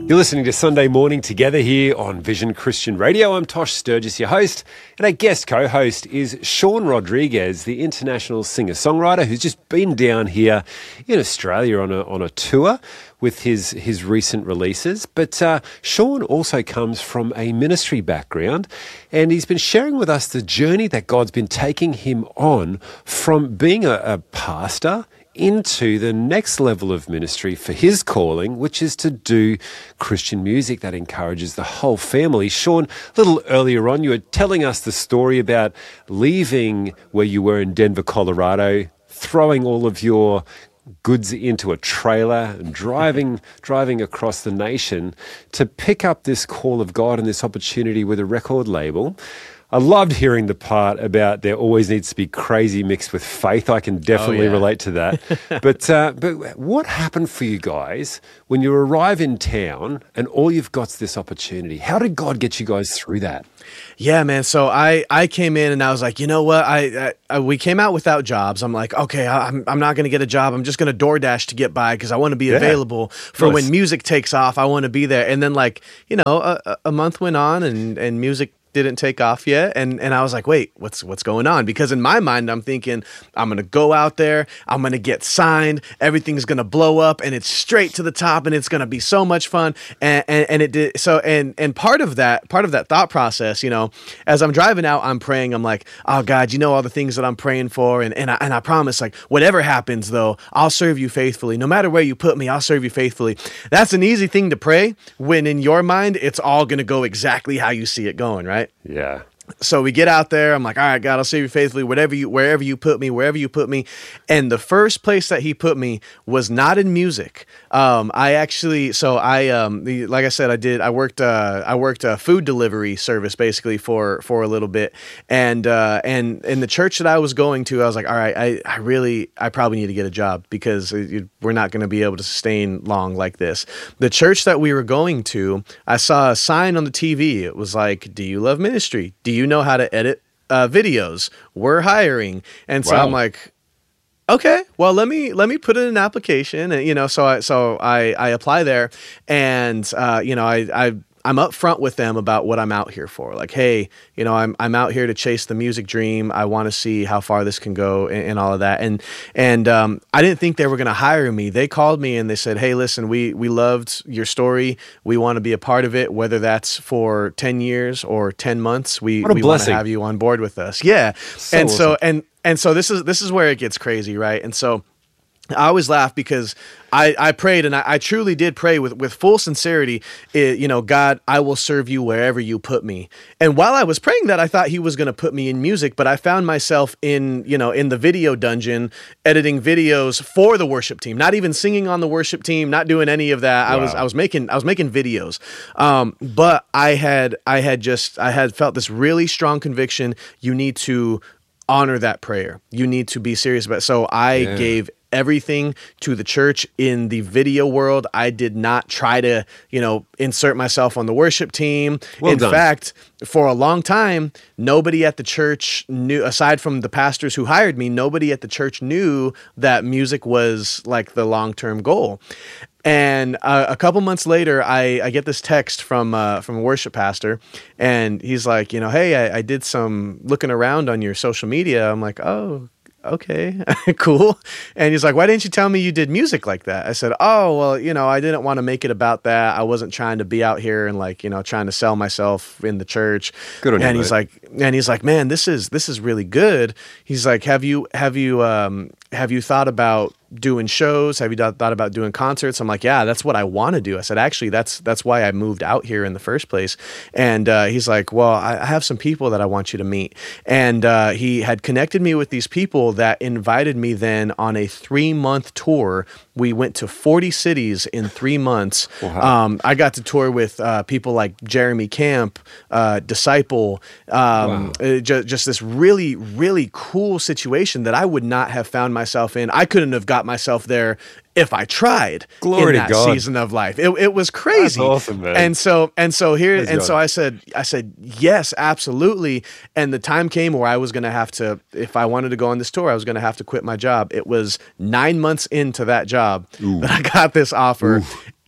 You're listening to Sunday Morning Together here on Vision Christian Radio. I'm Tosh Sturgis, your host, and our guest co-host is Sean Rodriguez, the international singer-songwriter who's just been down here in Australia on a tour with his recent releases. But Sean also comes from a ministry background, and he's been sharing with us the journey that God's been taking him on from being a pastor into the next level of ministry for his calling, which is to do Christian music that encourages the whole family. Sean, a little earlier on, you were telling us the story about leaving where you were in Denver, Colorado, throwing all of your goods into a trailer and driving across the nation to pick up this call of God and this opportunity with a record label. I loved hearing the part about there always needs to be crazy mixed with faith. I can definitely relate to that. But what happened for you guys when you arrive in town and all you've got is this opportunity? How did God get you guys through that? Yeah, man. So I came in and I was like, you know what? We came out without jobs. I'm like, okay, I'm not going to get a job. I'm just going to DoorDash to get by because I want to be available for when music takes off. I want to be there. And then a month went on and music didn't take off yet, and I was like, wait, what's going on? Because in my mind, I'm thinking, I'm going to go out there, I'm going to get signed, everything's going to blow up, and it's straight to the top, and it's going to be so much fun, and it did. So, and part of that thought process, as I'm driving out, I'm praying, I'm like, oh God, all the things that I'm praying for, and I promise, like, whatever happens, though, I'll serve you faithfully. No matter where you put me, I'll serve you faithfully. That's an easy thing to pray when in your mind, it's all going to go exactly how you see it going, right? Yeah. So we get out there. I'm like, all right, God, I'll serve you faithfully, wherever you put me. And the first place that he put me was not in music. Like I said, I worked a food delivery service basically for a little bit. And in the church that I was going to, I was like, all right, I probably need to get a job because we're not going to be able to sustain long like this. The church that we were going to, I saw a sign on the TV. It was like, do you love ministry? Do you know how to edit videos? We're hiring. And so I'm like, okay, well, let me put in an application. And, so I apply there, and, I'm up front with them about what I'm out here for. Like, hey, I'm out here to chase the music dream. I want to see how far this can go and all of that. And I didn't think they were going to hire me. They called me and they said, hey, listen, we loved your story. We want to be a part of it, whether that's for 10 years or 10 months. We want to have you on board with us. Yeah. So awesome. So this is where it gets crazy, right? And so I always laugh because I prayed, and I truly did pray with full sincerity, God, I will serve you wherever you put me. And while I was praying that, I thought he was going to put me in music, but I found myself in the video dungeon, editing videos for the worship team, not even singing on the worship team, not doing any of that. Wow. I was making videos. But I had felt this really strong conviction. You need to honor that prayer. You need to be serious about it. So I gave everything to the church in the video world. I did not try to, insert myself on the worship team. In fact, for a long time, nobody at the church knew, aside from the pastors who hired me, nobody at the church knew that music was like the long-term goal. And a couple months later, I get this text from a worship pastor, and he's like, hey, I did some looking around on your social media. I'm like, oh, okay, cool. And he's like, why didn't you tell me you did music like that? I said, oh, well, I didn't want to make it about that. I wasn't trying to be out here and trying to sell myself in the church. Good on you, and he's like, man, this is really good. He's like, have you thought about doing shows? Have you thought about doing concerts? I'm like, yeah, that's what I want to do. I said, actually, that's why I moved out here in the first place. And he's like, well, I have some people that I want you to meet. And he had connected me with these people that invited me then on a 3-month tour. We went to 40 cities in 3 months. Wow. I got to tour with people like Jeremy Camp, Disciple, just this really, really cool situation that I would not have found myself in. I couldn't have got myself there if I tried in that season of life. It was crazy. That's awesome, man. And so I said, yes, absolutely. And the time came where I was going to have to, if I wanted to go on this tour, I was going to have to quit my job. It was 9 months into that job that I got this offer.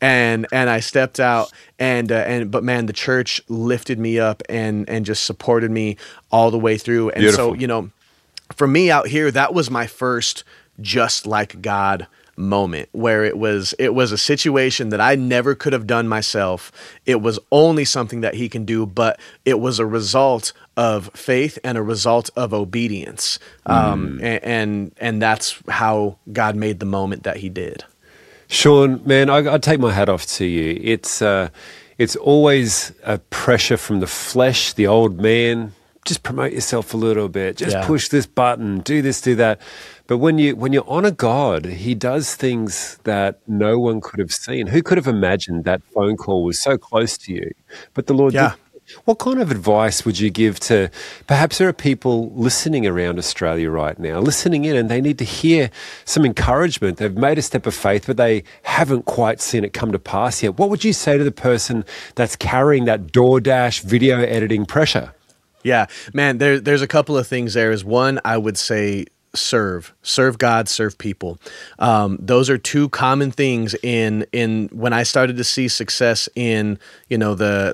and I stepped out, but man, the church lifted me up and just supported me all the way through. And Beautiful. so, for me out here, that was my first just like God moment, where it was a situation that I never could have done myself. It was only something that he can do, but it was a result of faith and a result of obedience. And that's how God made the moment that he did. Sean, man, I take my hat off to you. It's always a pressure from the flesh, the old man. Just promote yourself a little bit. Just push this button. Do this, do that. But when you honor God, he does things that no one could have seen. Who could have imagined that phone call was so close to you? But the Lord did. What kind of advice would you give to, perhaps there are people listening around Australia right now, listening in, and they need to hear some encouragement. They've made a step of faith, but they haven't quite seen it come to pass yet. What would you say to the person that's carrying that DoorDash video editing pressure? Yeah, man, there's a couple of things there. Is one, I would say serve God, serve people. Those are two common things in when I started to see success in the